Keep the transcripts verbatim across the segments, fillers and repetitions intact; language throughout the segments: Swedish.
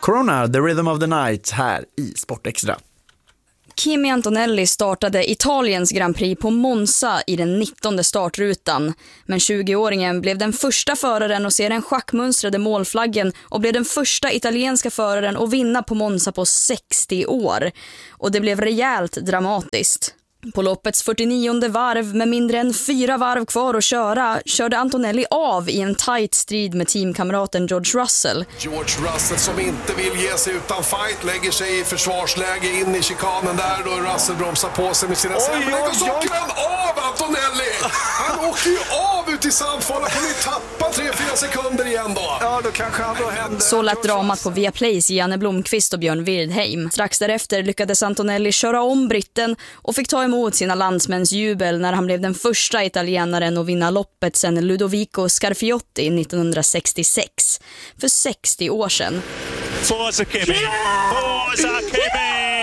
Corona, The Rhythm of the Night här i Sportextra. Kimi Antonelli startade Italiens Grand Prix på Monza i den nittonde startrutan. Men tjugoåringen blev den första föraren att se den schackmönstrade målflaggen och blev den första italienska föraren att vinna på Monza på sextio år. Och det blev rejält dramatiskt. På loppets fyrtionionde varv med mindre än fyra varv kvar att köra körde Antonelli av i en tight strid med teamkamraten George Russell. George Russell som inte vill ge sig utan fight lägger sig i försvarsläge in i chikanen där då Russell bromsar på sig med sina sämre och så åker han av Antonelli! Han åker ju av ut i Sandfall och kommer ju tappa tre fyra sekunder igen då. Ja, då kanske han då händer. Så lät dramat på Viaplays Janne Blomqvist och Björn Wirdheim. Strax därefter lyckades Antonelli köra om britten och fick ta emot sina landsmäns jubel när han blev den första italienaren att vinna loppet sedan Ludovico Scarfiotti nittonhundrasextiosex. För sextio år sedan. Forza Kimi! Forza Kimi!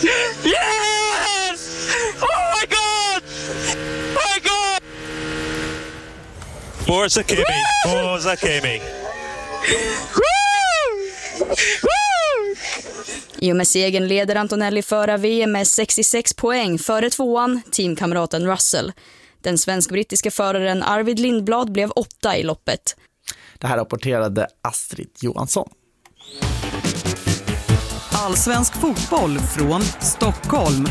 Yes! Oh my God! My God! Forza Kimi! Forza Kimi! I och med segern leder Antonelli föra V M med sextiosex poäng före tvåan, teamkamraten Russell. Den svensk-brittiska föraren Arvid Lindblad blev åtta i loppet. Det här rapporterade Astrid Johansson. Allsvensk fotboll från Stockholm.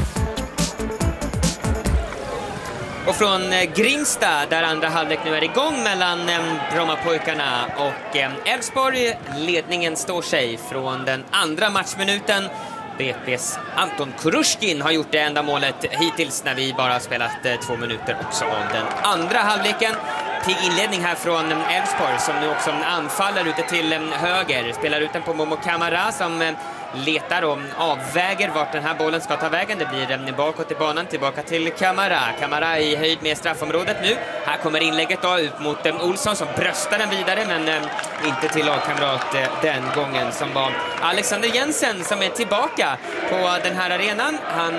Och från Grimsta där andra halvlek nu är igång mellan Brommapojkarna och Elfsborg. Ledningen står sig från den andra matchminuten. B P:s Anton Kurushkin har gjort det enda målet hittills när vi bara har spelat två minuter också av den andra halvleken. Pigg inledning här från Elfsborg som nu också anfaller ute till höger. Spelar ut den på Momo Kamara som letar och avväger vart den här bollen ska ta vägen. Det blir bakåt i banan, tillbaka till Kamara. Kamara i höjd med straffområdet nu. Här kommer inlägget då ut mot Olsson som bröstar den vidare men inte till lagkamrat den gången som var Alexander Jensen som är tillbaka på den här arenan. Han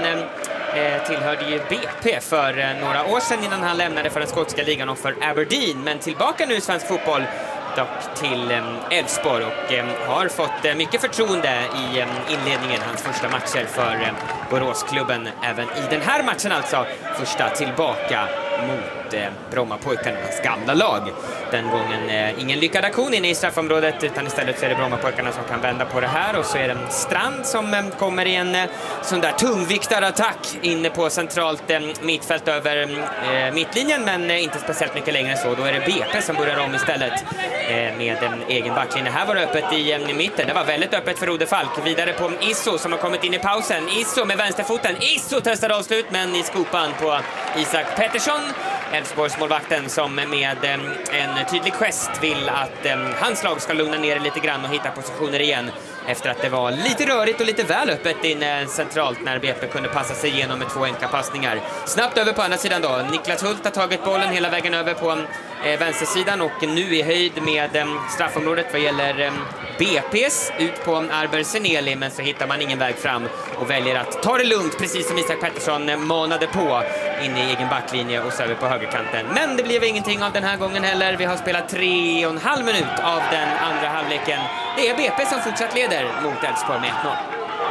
eh, tillhörde ju B P för några år sedan innan han lämnade för den skotska ligan och för Aberdeen. Men tillbaka nu i svensk fotboll dock till Elfsborg och eh, har fått eh, mycket förtroende i eh, inledningen, hans första matcher för eh, Boråsklubben även i den här matchen alltså, första tillbaka mot eh, Brommapojkarna, hans gamla lag. Den gången eh, ingen lyckad aktion inne i straffområdet utan istället så är det Brommapojkarna som kan vända på det här och så är det Strand som eh, kommer i en eh, sån där tungviktarattack inne på centralt eh, mittfält över eh, mittlinjen men eh, inte speciellt mycket längre än så. Då är det B P som börjar om istället eh, med en egen backlinje. Här var det öppet i, eh, i mitten. Det var väldigt öppet för Rode Falk. Vidare på Isso som har kommit in i pausen. Isso med vänsterfoten. Isso testar avslut men i skopan på Isak Pettersson. Elfsborgs målvakten som med en tydlig gest vill att hans lag ska lugna ner lite grann och hitta positioner igen efter att det var lite rörigt och lite väl öppet in centralt när B P kunde passa sig igenom med två enkla passningar. Snabbt över på andra sidan då. Niklas Hult har tagit bollen hela vägen över på eh, vänstersidan och nu i höjd med eh, straffområdet vad gäller eh, B P:s ut på Arber Seneli men så hittar man ingen väg fram och väljer att ta det lugnt precis som Isak Pettersson eh, manade på in i egen backlinje och så över på högerkanten. Men det blev ingenting av den här gången heller. Vi har spelat tre och en halv minut av den andra halvleken. Det är B P som fortsatt leder mot Elfsborg med ett noll.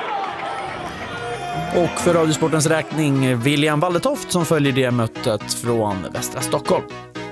Och för Radiosportens räkning William Walletoft som följer det mötet från västra Stockholm.